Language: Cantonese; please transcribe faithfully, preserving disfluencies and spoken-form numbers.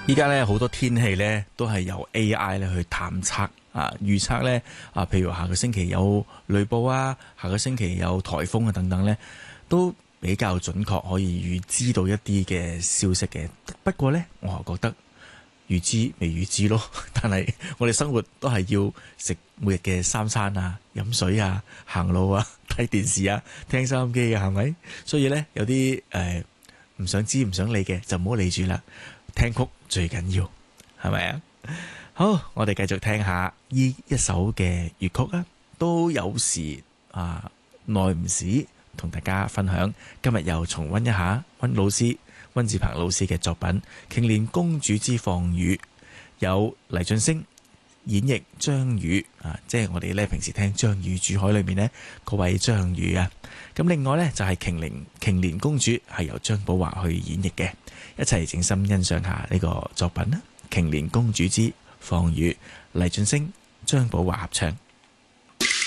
依家咧好多天氣咧都係由 A I 咧去探測啊，預測咧啊，譬如下個星期有雷暴啊，下個星期有颱風啊等等咧，都比較準確可以預知到一啲嘅消息嘅。不過咧，我係覺得預知未預知咯。但係我哋生活都係要食每日嘅三餐啊，飲水啊，行路啊，睇電視啊，聽收音機嘅係咪？所以咧有啲誒唔想知唔想理嘅就唔好理住啦。聽曲最緊要，係咪啊？好，我哋繼續聽下呢一首嘅粵曲啊，都有時啊耐唔時同大家分享。今日又重溫一下溫老師溫志鵬老師嘅作品《瓊蓮公主之放羽》，有黎俊升演繹張宇啊，即係我哋咧平時聽張宇珠海裏面呢嗰位張宇啊。咁另外呢，就係瓊蓮瓊蓮公主係由張寶華去演繹嘅，一齊靜心欣賞下呢個作品啦。瓊蓮公主之放羽，黎俊升、張寶華合唱。